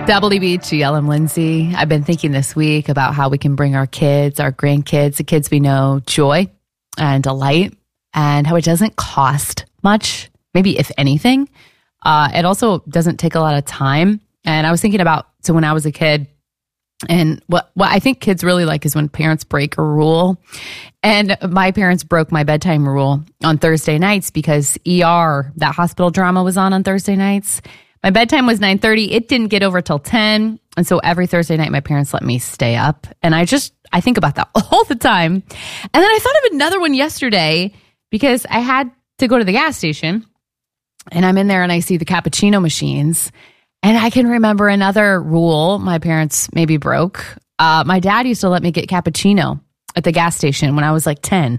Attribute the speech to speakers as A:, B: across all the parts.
A: WBGL, I'm Lindsay. I've been thinking this week about how we can bring our kids, our grandkids, the kids we know, joy and delight, and how it doesn't cost much, maybe if anything. It also doesn't take a lot of time. And I was thinking about, so when I was a kid, and what I think kids really like is when parents break a rule. And my parents broke my bedtime rule on Thursday nights because ER, that hospital drama, was on Thursday nights. My bedtime was 9:30. It didn't get over till 10. And so every Thursday night, my parents let me stay up. And I think about that all the time. And then I thought of another one yesterday because I had to go to the gas station. And I'm in there and I see the cappuccino machines. And I can remember another rule my parents maybe broke. My dad used to let me get cappuccino at the gas station when I was like 10.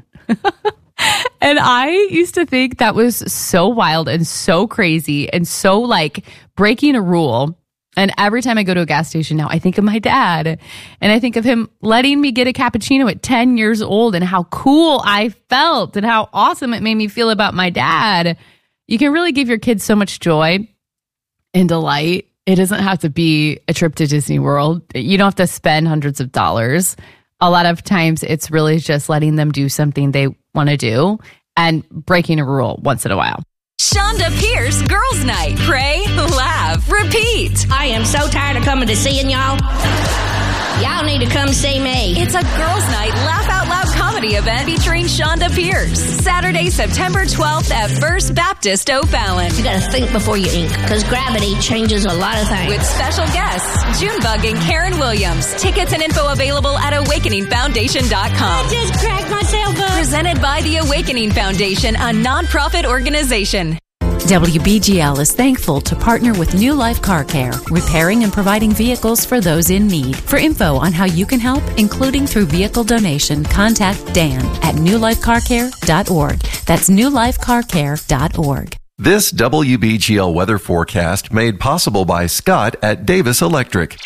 A: And I used to think that was so wild and so crazy and so like breaking a rule. And every time I go to a gas station now, I think of my dad and I think of him letting me get a cappuccino at 10 years old and how cool I felt and how awesome it made me feel about my dad. You can really give your kids so much joy and delight. It doesn't have to be a trip to Disney World. You don't have to spend hundreds of dollars. A lot of times it's really just letting them do something they want to do and breaking a rule once in a while.
B: Shonda Pierce Girls Night. Pray, laugh, repeat.
C: I am so tired of coming to seeing y'all. Y'all need to come see me.
B: It's a Girls Night Laugh Out Loud comedy event featuring Shonda Pierce. Saturday, September 12th at First Baptist O'Fallon.
C: You gotta think before you ink, because gravity changes a lot of things.
B: With special guests, Junebug and Karen Williams. Tickets and info available at awakeningfoundation.com.
C: I just cracked myself up.
B: Presented by the Awakening Foundation, a nonprofit organization.
D: WBGL is thankful to partner with New Life Car Care, repairing and providing vehicles for those in need. For info on how you can help, including through vehicle donation, contact Dan at newlifecarcare.org. That's newlifecarcare.org.
E: This WBGL weather forecast made possible by Scott at Davis Electric.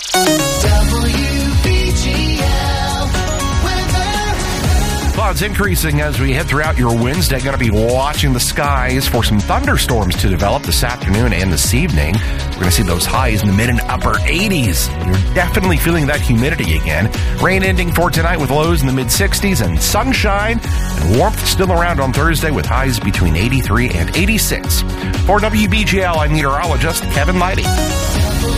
F: Clouds increasing as we head throughout your Wednesday. Going to be watching the skies for some thunderstorms to develop this afternoon and this evening. We're going to see those highs in the mid and upper 80s. You're definitely feeling that humidity again. Rain ending for tonight with lows in the mid 60s and sunshine and warmth still around on Thursday with highs between 83 and 86. For WBGL, I'm meteorologist Kevin Leidy.